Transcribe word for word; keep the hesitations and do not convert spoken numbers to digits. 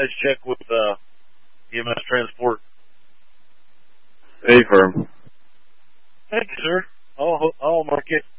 guys check with uh, E M S Transport? A firm. Thank you, sir. I'll, I'll mark it.